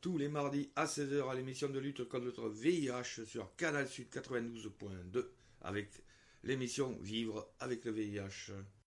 tous les mardis à 16 heures à l'émission de lutte contre le VIH sur Canal Sud 92.2 avec l'émission Vivre avec le VIH.